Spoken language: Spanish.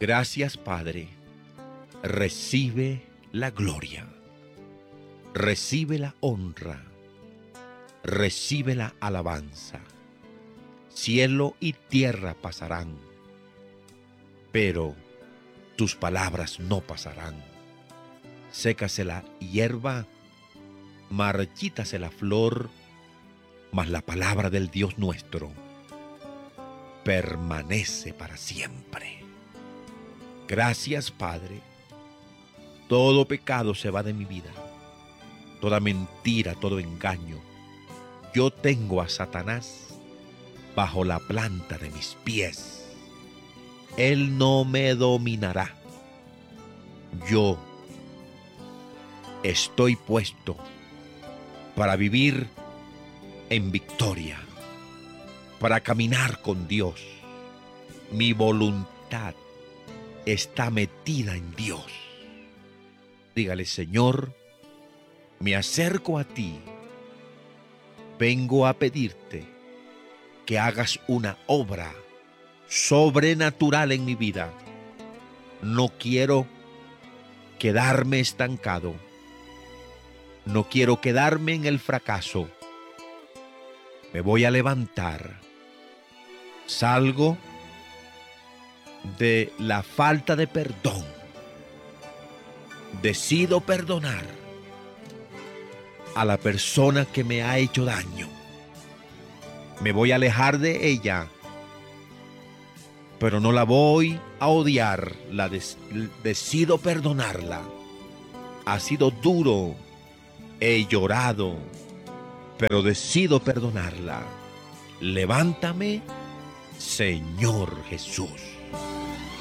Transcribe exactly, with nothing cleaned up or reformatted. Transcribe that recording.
Gracias, Padre. Recibe la gloria, recibe la honra, recibe la alabanza. Cielo y tierra pasarán, pero tus palabras no pasarán. Sécase la hierba, marchítase la flor, mas la palabra del Dios nuestro permanece para siempre. Gracias, Padre. Todo pecado se va de mi vida, toda mentira, todo engaño. Yo tengo a Satanás bajo la planta de mis pies. Él no me dominará. Yo estoy puesto para vivir en victoria, para caminar con Dios. Mi voluntad está metida en Dios. Dígale: Señor, me acerco a ti. Vengo a pedirte que hagas una obra sobrenatural en mi vida. No quiero quedarme estancado. No quiero quedarme en el fracaso. Me voy a levantar. Salgo de la falta de perdón. Decido perdonar a la persona que me ha hecho daño. Me voy a alejar de ella, pero no la voy a odiar. La des- decido perdonarla. Ha sido duro, he llorado, pero decido perdonarla. Levántame, Señor Jesús.